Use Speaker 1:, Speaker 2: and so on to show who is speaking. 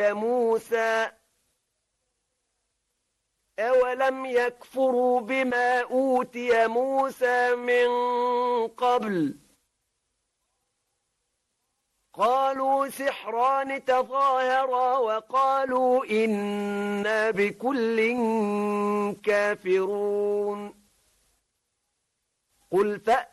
Speaker 1: موسى أولم يكفروا بما أوتي موسى من قبل قالوا سحران تظاهرا وقالوا إنا بكل كافرون قل